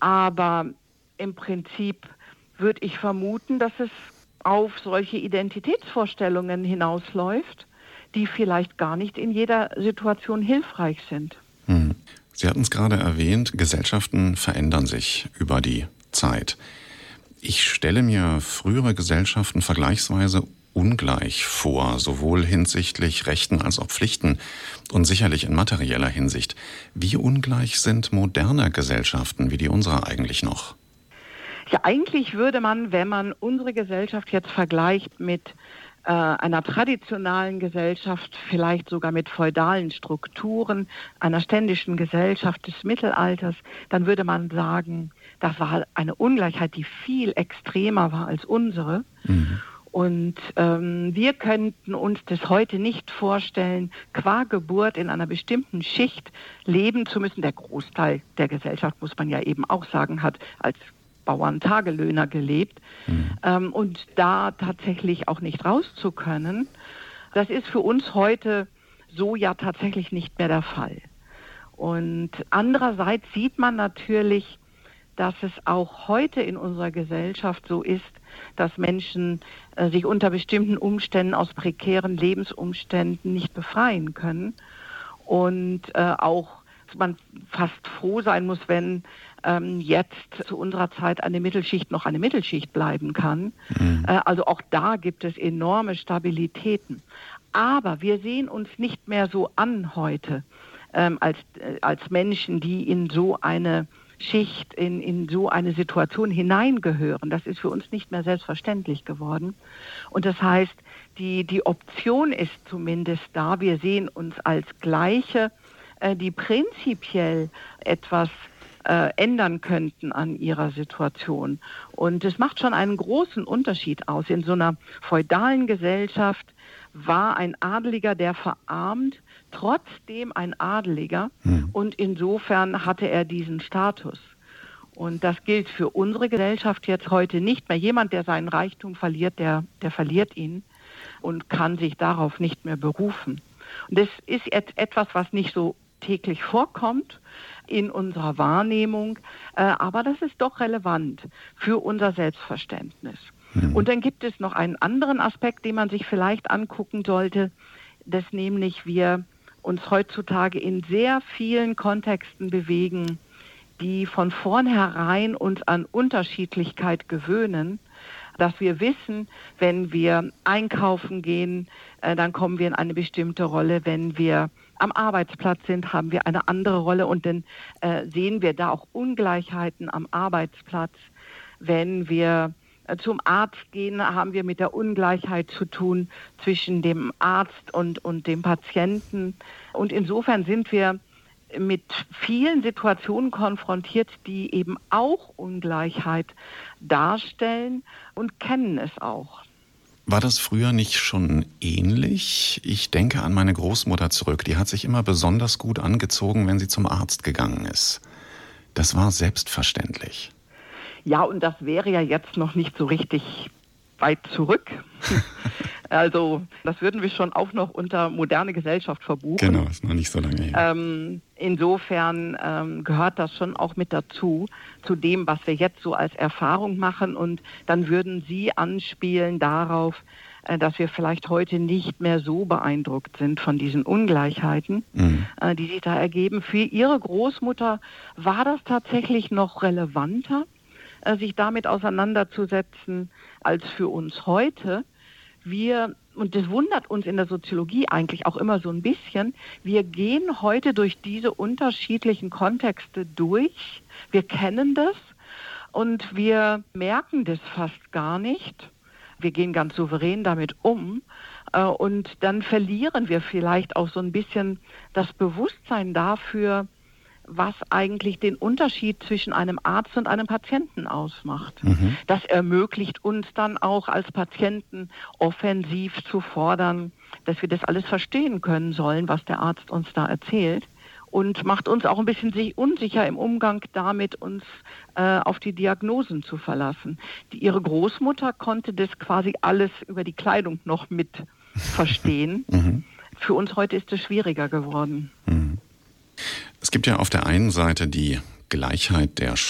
Aber im Prinzip würde ich vermuten, dass es auf solche Identitätsvorstellungen hinausläuft, die vielleicht gar nicht in jeder Situation hilfreich sind. Sie hatten es gerade erwähnt, Gesellschaften verändern sich über die Zeit. Ich stelle mir frühere Gesellschaften vergleichsweise ungleich vor, sowohl hinsichtlich Rechten als auch Pflichten und sicherlich in materieller Hinsicht. Wie ungleich sind moderne Gesellschaften wie die unsere eigentlich noch? Ja, eigentlich würde man, wenn man unsere Gesellschaft jetzt vergleicht mit einer traditionalen Gesellschaft, vielleicht sogar mit feudalen Strukturen, einer ständischen Gesellschaft des Mittelalters, dann würde man sagen, das war eine Ungleichheit, die viel extremer war als unsere. Und wir könnten uns das heute nicht vorstellen, qua Geburt in einer bestimmten Schicht leben zu müssen. Der Großteil der Gesellschaft, muss man ja eben auch sagen, hat als Bauern-Tagelöhner gelebt und da tatsächlich auch nicht raus zu können. Das ist für uns heute so ja tatsächlich nicht mehr der Fall. Und andererseits sieht man natürlich, dass es auch heute in unserer Gesellschaft so ist, dass Menschen sich unter bestimmten Umständen aus prekären Lebensumständen nicht befreien können und auch man fast froh sein muss, wenn jetzt zu unserer Zeit eine Mittelschicht noch eine Mittelschicht bleiben kann. Also auch da gibt es enorme Stabilitäten. Aber wir sehen uns nicht mehr so an heute als Menschen, die in so eine Schicht, in so eine Situation hineingehören. Das ist für uns nicht mehr selbstverständlich geworden. Und das heißt, die Option ist zumindest da. Wir sehen uns als Gleiche, die prinzipiell etwas ändern könnten an ihrer Situation. Und es macht schon einen großen Unterschied aus. In so einer feudalen Gesellschaft war ein Adeliger, der verarmt, trotzdem ein Adeliger und insofern hatte er diesen Status. Und das gilt für unsere Gesellschaft jetzt heute nicht mehr. Jemand, der seinen Reichtum verliert, der verliert ihn und kann sich darauf nicht mehr berufen. Und das ist jetzt etwas, was nicht so täglich vorkommt in unserer Wahrnehmung, aber das ist doch relevant für unser Selbstverständnis. Und dann gibt es noch einen anderen Aspekt, den man sich vielleicht angucken sollte, dass nämlich wir uns heutzutage in sehr vielen Kontexten bewegen, die von vornherein uns an Unterschiedlichkeit gewöhnen, dass wir wissen, wenn wir einkaufen gehen, dann kommen wir in eine bestimmte Rolle. Wenn wir am Arbeitsplatz sind, haben wir eine andere Rolle und dann sehen wir da auch Ungleichheiten am Arbeitsplatz. Wenn wir zum Arzt gehen, haben wir mit der Ungleichheit zu tun zwischen dem Arzt und dem Patienten. Und insofern sind wir mit vielen Situationen konfrontiert, die eben auch Ungleichheit darstellen und kennen es auch. War das früher nicht schon ähnlich? Ich denke an meine Großmutter zurück. Die hat sich immer besonders gut angezogen, wenn sie zum Arzt gegangen ist. Das war selbstverständlich. Ja, und das wäre ja jetzt noch nicht so richtig weit zurück. Also das würden wir schon auch noch unter moderne Gesellschaft verbuchen. Genau, ist noch nicht so lange her. Insofern gehört das schon auch mit dazu, zu dem, was wir jetzt so als Erfahrung machen. Und dann würden Sie anspielen darauf, dass wir vielleicht heute nicht mehr so beeindruckt sind von diesen Ungleichheiten, die sich da ergeben. Für Ihre Großmutter war das tatsächlich noch relevanter, sich damit auseinanderzusetzen, als für uns heute. Und das wundert uns in der Soziologie eigentlich auch immer so ein bisschen, wir gehen heute durch diese unterschiedlichen Kontexte durch, wir kennen das und wir merken das fast gar nicht. Wir gehen ganz souverän damit um und dann verlieren wir vielleicht auch so ein bisschen das Bewusstsein dafür, was eigentlich den Unterschied zwischen einem Arzt und einem Patienten ausmacht. Das ermöglicht uns dann auch als Patienten offensiv zu fordern, dass wir das alles verstehen können sollen, was der Arzt uns da erzählt und macht uns auch ein bisschen unsicher im Umgang damit, uns auf die Diagnosen zu verlassen. Ihre Großmutter konnte das quasi alles über die Kleidung noch mit verstehen. Für uns heute ist es schwieriger geworden. Es gibt ja auf der einen Seite die Gleichheit der